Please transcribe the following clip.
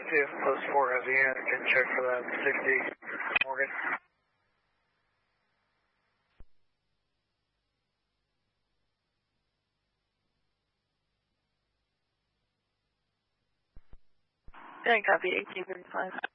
see if post 4 has the end. Can check for that 60 Morgan. Yeah, copy 1835.